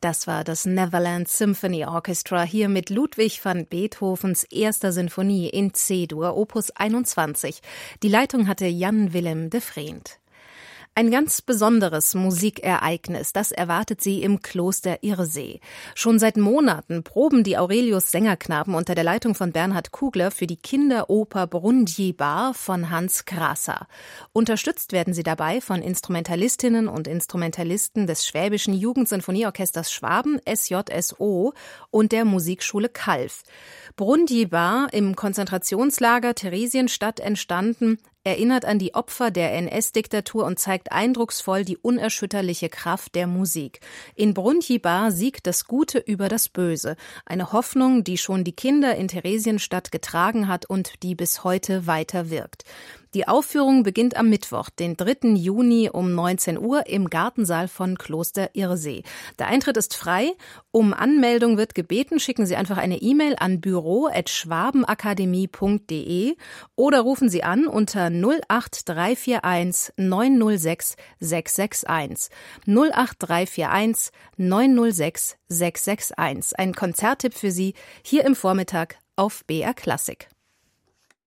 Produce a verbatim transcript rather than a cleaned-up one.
Das war das Neverland Symphony Orchestra hier mit Ludwig van Beethovens erster Sinfonie in C-Dur, Opus einundzwanzig. Die Leitung hatte Jan Willem de Vreend. Ein ganz besonderes Musikereignis, das erwartet sie im Kloster Irsee. Schon seit Monaten proben die Aurelius-Sängerknaben unter der Leitung von Bernhard Kugler für die Kinderoper Brundibar von Hans Krasser. Unterstützt werden sie dabei von Instrumentalistinnen und Instrumentalisten des Schwäbischen Jugendsinfonieorchesters Schwaben S J S O und der Musikschule Calw. Brundibar, im Konzentrationslager Theresienstadt entstanden, erinnert an die Opfer der N S-Diktatur und zeigt eindrucksvoll die unerschütterliche Kraft der Musik. In Brundibar siegt das Gute über das Böse. Eine Hoffnung, die schon die Kinder in Theresienstadt getragen hat und die bis heute weiter wirkt. Die Aufführung beginnt am Mittwoch, den dritten Juni um neunzehn Uhr im Gartensaal von Kloster Irsee. Der Eintritt ist frei. Um Anmeldung wird gebeten, schicken Sie einfach eine E-Mail an büro at schwabenakademie punkt de oder rufen Sie an unter null acht drei vier eins neun null sechs sechs sechs eins. null acht drei vier eins neun null sechs sechs sechs eins. Ein Konzerttipp für Sie hier im Vormittag auf B R Klassik.